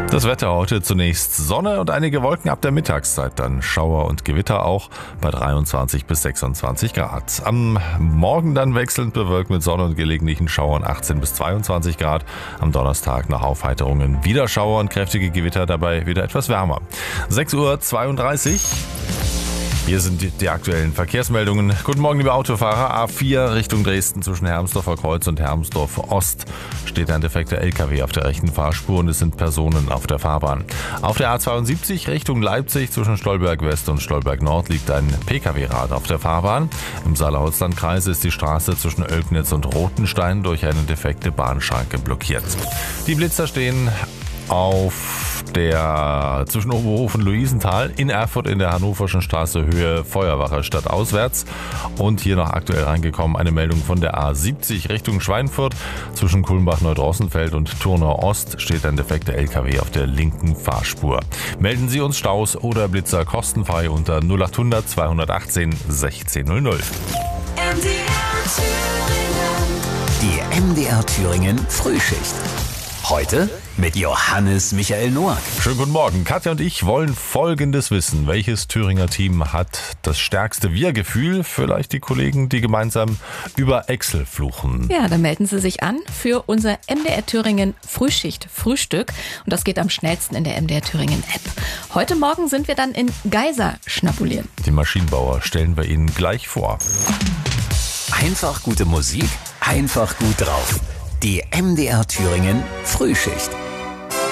Das Wetter heute zunächst Sonne und einige Wolken ab der Mittagszeit, dann Schauer und Gewitter auch bei 23 bis 26 Grad. Am Morgen dann wechselnd bewölkt mit Sonne und gelegentlichen Schauern 18 bis 22 Grad. Am Donnerstag nach Aufheiterungen wieder Schauer und kräftige Gewitter, dabei wieder etwas wärmer. 6:32 Uhr. Hier sind die aktuellen Verkehrsmeldungen. Guten Morgen, liebe Autofahrer. A4 Richtung Dresden zwischen Hermsdorfer Kreuz und Hermsdorf Ost steht ein defekter LKW auf der rechten Fahrspur und es sind Personen auf der Fahrbahn. Auf der A72 Richtung Leipzig zwischen Stolberg West und Stolberg Nord liegt ein Pkw-Rad auf der Fahrbahn. Im Saale-Holzland-Kreis ist die Straße zwischen Oelknitz und Rothenstein durch eine defekte Bahnschranke blockiert. Die Blitzer stehen auf der zwischen Oberhofen und Luisenthal in Erfurt in der Hannoverschen Straße Höhe Feuerwache stadtauswärts. Und hier noch aktuell reingekommen eine Meldung von der A70 Richtung Schweinfurt. Zwischen Kulmbach-Neudrossenfeld und Turnau Ost steht ein defekter LKW auf der linken Fahrspur. Melden Sie uns Staus oder Blitzer kostenfrei unter 0800 218 1600. Die MDR Thüringen Frühschicht. Heute mit Johannes Michael Noack. Schönen guten Morgen. Katja und ich wollen Folgendes wissen. Welches Thüringer Team hat das stärkste Wir-Gefühl? Vielleicht die Kollegen, die gemeinsam über Excel fluchen. Ja, dann melden Sie sich an für unser MDR Thüringen Frühschicht-Frühstück. Und das geht am schnellsten in der MDR Thüringen App. Heute Morgen sind wir dann in Geisa schnabulieren. Die Maschinenbauer stellen wir Ihnen gleich vor. Einfach gute Musik, einfach gut drauf. Die MDR Thüringen Frühschicht.